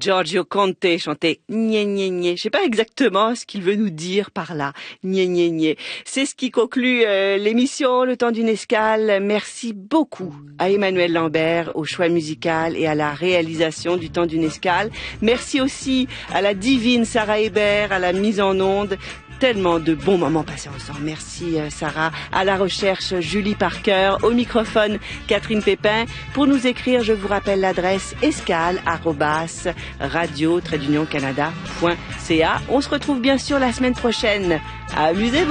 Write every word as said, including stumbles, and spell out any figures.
Giorgio Conte chantait Gné Gné Gné. Je sais pas exactement ce qu'il veut nous dire par là. Gné Gné Gné. C'est ce qui conclut euh, l'émission Le Temps d'une escale. Merci beaucoup à Emmanuel Lambert, au choix musical et à la réalisation du Temps d'une escale. Merci aussi à la divine Sarah Hébert, à la mise en onde. Tellement de bons moments passés ensemble. Merci euh, Sarah. À la recherche, Julie Parker. Au microphone, Catherine Pépin. Pour nous écrire, je vous rappelle l'adresse escale arobase radio tiret d'union canada point c a. On se retrouve bien sûr la semaine prochaine. Amusez-vous.